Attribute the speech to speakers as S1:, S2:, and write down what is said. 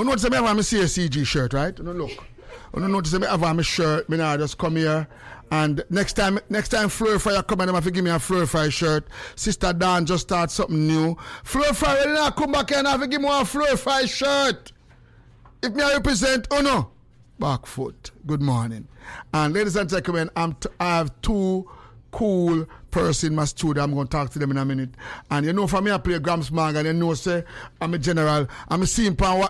S1: You notice me have my CSCG shirt, right? You know, look. You notice me have my shirt. Me now just come here. And next time Fleur Fire come and them have to give me a Fleur Fire shirt. Sister Dan just start something new. Fleur Fire, when I come back here and have to give me a Fleur Fire shirt. If me I represent Uno, back foot. Good morning. And ladies and gentlemen, I have two cool person in my studio. I'm going to talk to them in a minute. And you know, for me, I play Grams Mag, and you know, say, I'm a general. I'm a seeing pan